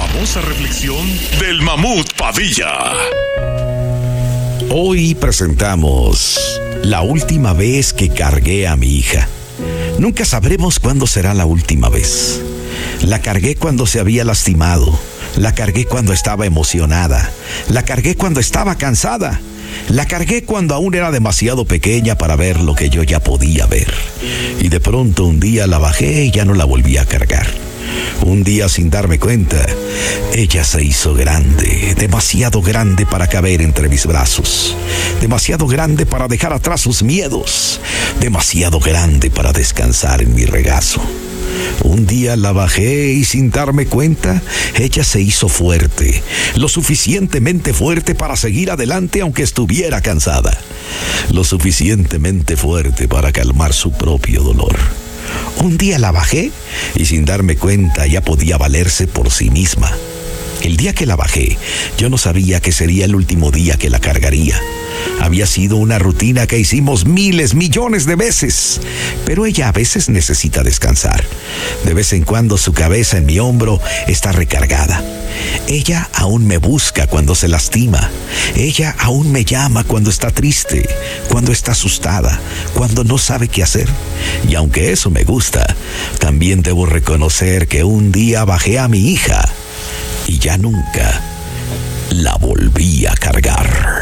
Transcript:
famosa reflexión del Mamut Padilla. Hoy presentamos la última vez que cargué a mi hija. Nunca sabremos cuándo será la última vez. La cargué cuando se había lastimado. La cargué cuando estaba emocionada. La cargué cuando estaba cansada. La cargué cuando aún era demasiado pequeña para ver lo que yo ya podía ver. Y de pronto un día la bajé y ya no la volví a cargar. Un día, sin darme cuenta, ella se hizo grande, demasiado grande para caber entre mis brazos, demasiado grande para dejar atrás sus miedos, demasiado grande para descansar en mi regazo. Un día la bajé y sin darme cuenta, ella se hizo fuerte, lo suficientemente fuerte para seguir adelante aunque estuviera cansada, lo suficientemente fuerte para calmar su propio dolor. Un día la bajé y sin darme cuenta ya podía valerse por sí misma. El día que la bajé, yo no sabía que sería el último día que la cargaría. Había sido una rutina que hicimos miles, millones de veces. Pero ella a veces necesita descansar. De vez en cuando su cabeza en mi hombro está recargada. Ella aún me busca cuando se lastima. Ella aún me llama cuando está triste, cuando está asustada, cuando no sabe qué hacer. Y aunque eso me gusta, también debo reconocer que un día bajé a mi hija y ya nunca la volví a cargar.